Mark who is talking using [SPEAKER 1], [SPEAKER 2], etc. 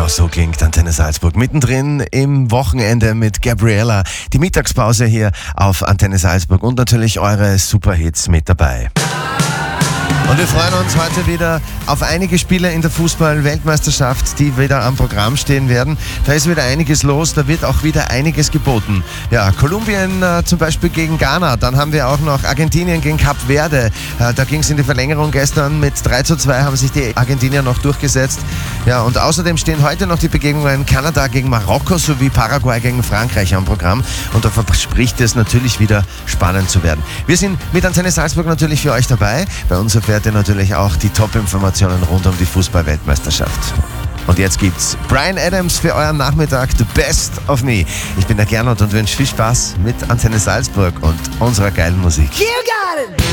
[SPEAKER 1] Genau so klingt Antenne Salzburg. Mittendrin im Wochenende mit Gabriella. Die Mittagspause hier auf Antenne Salzburg und natürlich eure Superhits mit dabei. Und wir freuen uns heute wieder auf einige Spiele in der Fußball-Weltmeisterschaft, die wieder am Programm stehen werden. Da ist wieder einiges los, da wird auch wieder einiges geboten. Ja, Kolumbien zum Beispiel gegen Ghana, dann haben wir auch noch Argentinien gegen Kap Verde. Da ging es in die Verlängerung gestern, mit 3:2 haben sich die Argentinier noch durchgesetzt. Ja, und außerdem stehen heute noch die Begegnungen Kanada gegen Marokko sowie Paraguay gegen Frankreich am Programm. Und da verspricht es natürlich wieder spannend zu werden. Wir sind mit Antenne Salzburg natürlich für euch dabei. Bei uns erfährt ihr natürlich auch die Top-Informationen rund um die Fußball-Weltmeisterschaft. Und jetzt gibt's Bryan Adams für euren Nachmittag, The Best of Me. Ich bin der Gernot und wünsche viel Spaß mit Antenne Salzburg und unserer geilen Musik.
[SPEAKER 2] You got it!